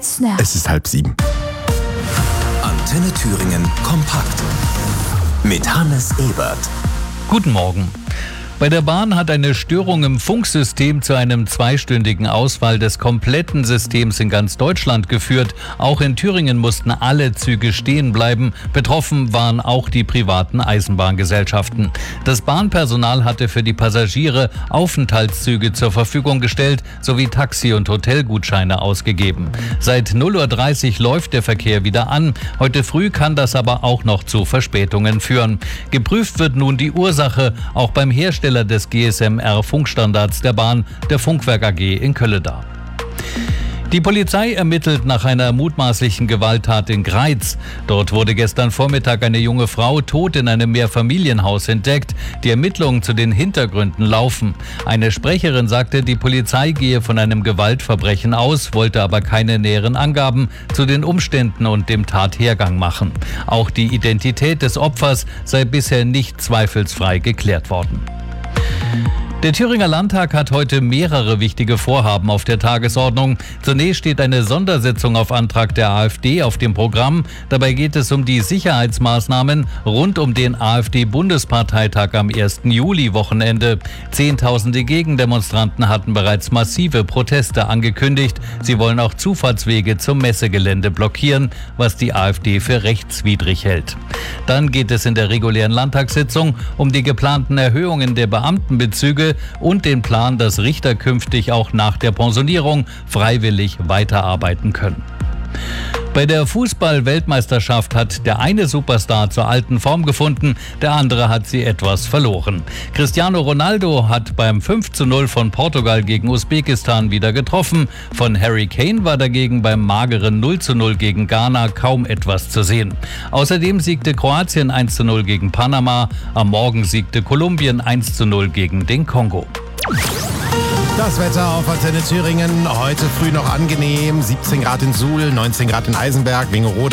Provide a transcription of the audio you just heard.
jetzt noch? Es ist 6:30. Antenne Thüringen kompakt mit Hannes Ebert. Guten Morgen. Bei der Bahn hat eine Störung im Funksystem zu einem 2-stündigen Ausfall des kompletten Systems in ganz Deutschland geführt. Auch in Thüringen mussten alle Züge stehen bleiben. Betroffen waren auch die privaten Eisenbahngesellschaften. Das Bahnpersonal hatte für die Passagiere Aufenthaltszüge zur Verfügung gestellt sowie Taxi- und Hotelgutscheine ausgegeben. Seit 0:30 Uhr läuft der Verkehr wieder an. Heute früh kann das aber auch noch zu Verspätungen führen. Geprüft wird nun die Ursache, auch beim Hersteller des GSM-R-Funkstandards der Bahn, der Funkwerk AG in Kölleda. Die Polizei ermittelt nach einer mutmaßlichen Gewalttat in Greiz. Dort wurde gestern Vormittag eine junge Frau tot in einem Mehrfamilienhaus entdeckt. Die Ermittlungen zu den Hintergründen laufen. Eine Sprecherin sagte, die Polizei gehe von einem Gewaltverbrechen aus, wollte aber keine näheren Angaben zu den Umständen und dem Tathergang machen. Auch die Identität des Opfers sei bisher nicht zweifelsfrei geklärt worden. Der Thüringer Landtag hat heute mehrere wichtige Vorhaben auf der Tagesordnung. Zunächst steht eine Sondersitzung auf Antrag der AfD auf dem Programm. Dabei geht es um die Sicherheitsmaßnahmen rund um den AfD-Bundesparteitag am 1. Juli-Wochenende. Zehntausende Gegendemonstranten hatten bereits massive Proteste angekündigt. Sie wollen auch Zufahrtswege zum Messegelände blockieren, was die AfD für rechtswidrig hält. Dann geht es in der regulären Landtagssitzung um die geplanten Erhöhungen der Beamtenbezüge und den Plan, dass Richter künftig auch nach der Pensionierung freiwillig weiterarbeiten können. Bei der Fußball-Weltmeisterschaft hat der eine Superstar zur alten Form gefunden, der andere hat sie etwas verloren. Cristiano Ronaldo hat beim 5:0 von Portugal gegen Usbekistan wieder getroffen. Von Harry Kane war dagegen beim mageren 0:0 gegen Ghana kaum etwas zu sehen. Außerdem siegte Kroatien 1:0 gegen Panama. Am Morgen siegte Kolumbien 1:0 gegen den Kongo. Das Wetter auf Antenne Thüringen. Heute früh noch angenehm. 17 Grad in Suhl, 19 Grad in Eisenberg, Wingerode.